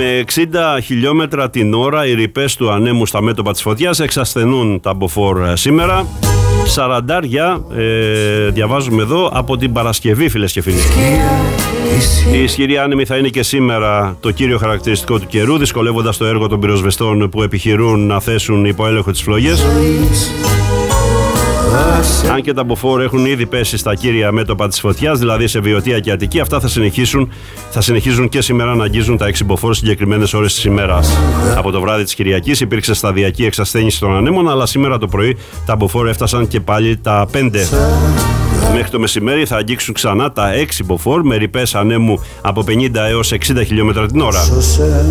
Με 60 χιλιόμετρα την ώρα οι ρηπές του ανέμου στα μέτωπα της φωτιάς εξασθενούν τα μποφόρ σήμερα. Σαραντάρια διαβάζουμε εδώ από την Παρασκευή, φίλες και φίλοι. Η ισχυρή άνεμη θα είναι και σήμερα το κύριο χαρακτηριστικό του καιρού, δυσκολεύοντας το έργο των πυροσβεστών που επιχειρούν να θέσουν υπό έλεγχο τις φλόγες. Αν και τα μποφόρ έχουν ήδη πέσει στα κύρια μέτωπα της φωτιάς, δηλαδή σε Βιωτία και Αττική, αυτά θα συνεχίζουν και σήμερα να αγγίζουν τα 6 μποφόρ συγκεκριμένες ώρες της ημέρας. Από το βράδυ της Κυριακής υπήρξε σταδιακή εξασθένιση των ανέμων, αλλά σήμερα το πρωί τα μποφόρ έφτασαν και πάλι τα 5. Μέχρι το μεσημέρι θα αγγίξουν ξανά τα 6 μποφόρ με ρηπές ανέμου από 50 έως 60 χιλιόμετρα την ώρα.